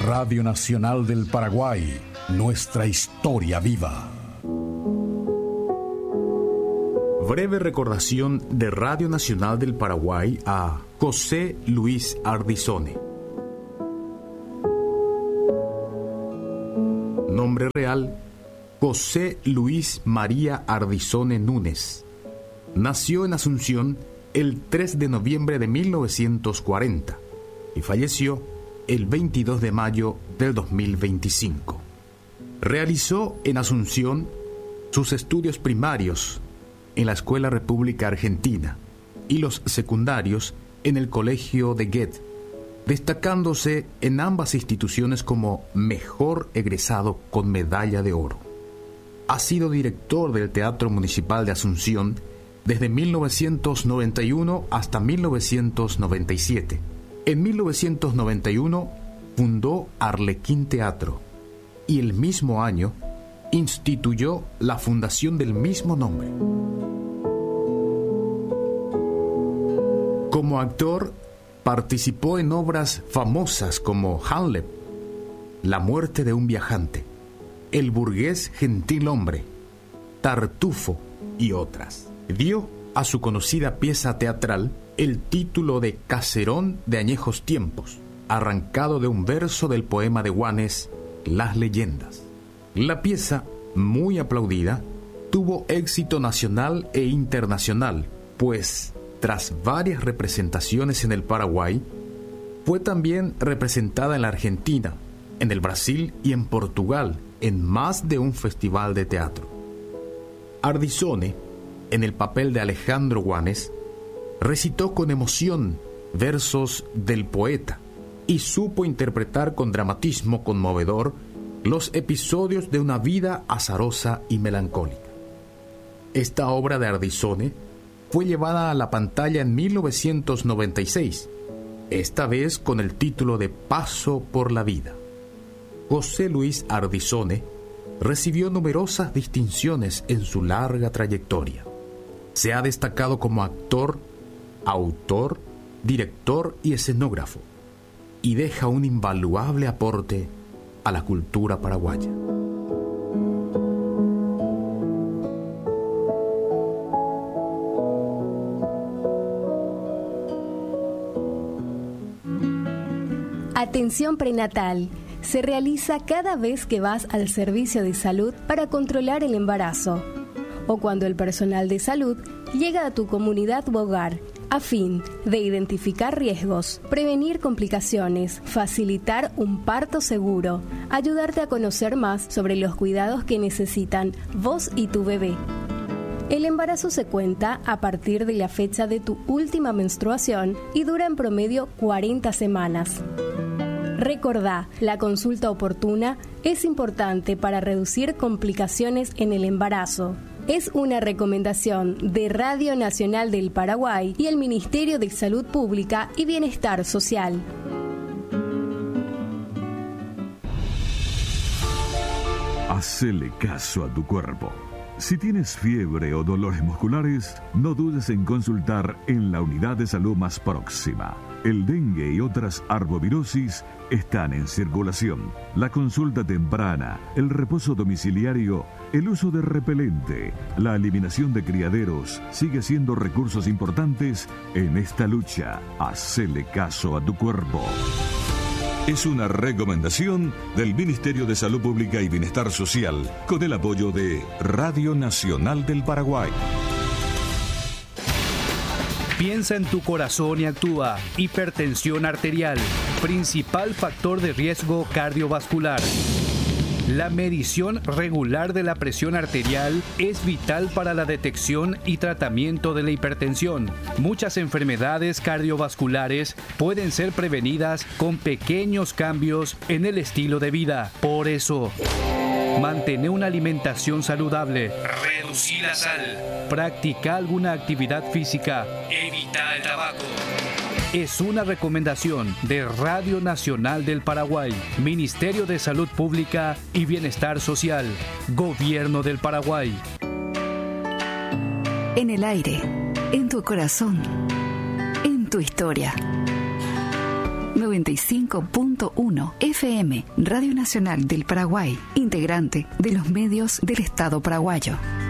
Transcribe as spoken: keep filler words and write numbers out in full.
Radio Nacional del Paraguay, nuestra historia viva. Breve recordación de Radio Nacional del Paraguay a José Luis Ardizone. Nombre real: José Luis María Ardizone Núñez. Nació en Asunción el tres de noviembre de mil novecientos cuarenta y falleció el veintidós de mayo del dos mil veinticinco. Realizó en Asunción sus estudios primarios en la Escuela República Argentina y los secundarios en el Colegio de Goethe, destacándose en ambas instituciones como mejor egresado con medalla de oro. Ha sido director del Teatro Municipal de Asunción desde mil novecientos noventa y uno hasta mil novecientos noventa y siete. En mil novecientos noventa y uno fundó Arlequín Teatro y el mismo año instituyó la fundación del mismo nombre. Como actor, participó en obras famosas como Hamlet, La muerte de un viajante, El burgués gentilhombre, Tartufo y otras. Dio a su conocida pieza teatral el título de Caserón de añejos tiempos, arrancado de un verso del poema de Juanes, Las leyendas. La pieza, muy aplaudida, tuvo éxito nacional e internacional, pues tras varias representaciones en el Paraguay, fue también representada en la Argentina, en el Brasil y en Portugal, en más de un festival de teatro. Ardizone, en el papel de Alejandro Juanes, recitó con emoción versos del poeta y supo interpretar con dramatismo conmovedor los episodios de una vida azarosa y melancólica. Esta obra de Ardizone fue llevada a la pantalla en mil novecientos noventa y seis, esta vez con el título de Paso por la vida. José Luis Ardizone recibió numerosas distinciones en su larga trayectoria. Se ha destacado como actor, autor, director y escenógrafo, y deja un invaluable aporte a la cultura paraguaya. Atención prenatal. Se realiza cada vez que vas al servicio de salud para controlar el embarazo o cuando el personal de salud llega a tu comunidad u hogar a fin de identificar riesgos, prevenir complicaciones, facilitar un parto seguro, ayudarte a conocer más sobre los cuidados que necesitan vos y tu bebé. El embarazo se cuenta a partir de la fecha de tu última menstruación y dura en promedio cuarenta semanas. Recordá, la consulta oportuna es importante para reducir complicaciones en el embarazo. Es una recomendación de Radio Nacional del Paraguay y el Ministerio de Salud Pública y Bienestar Social. Hacele caso a tu cuerpo. Si tienes fiebre o dolores musculares, no dudes en consultar en la unidad de salud más próxima. El dengue y otras arbovirosis están en circulación. La consulta temprana, el reposo domiciliario, el uso de repelente, la eliminación de criaderos sigue siendo recursos importantes en esta lucha. Hacele caso a tu cuerpo. Es una recomendación del Ministerio de Salud Pública y Bienestar Social con el apoyo de Radio Nacional del Paraguay. Piensa en tu corazón y actúa. Hipertensión arterial, principal factor de riesgo cardiovascular. La medición regular de la presión arterial es vital para la detección y tratamiento de la hipertensión. Muchas enfermedades cardiovasculares pueden ser prevenidas con pequeños cambios en el estilo de vida. Por eso, mantén una alimentación saludable. Reducir la sal. Practica alguna actividad física. Evita el tabaco. Es una recomendación de Radio Nacional del Paraguay, Ministerio de Salud Pública y Bienestar Social, Gobierno del Paraguay. En el aire, en tu corazón, en tu historia. noventa y cinco punto uno F M, Radio Nacional del Paraguay, integrante de los medios del Estado paraguayo.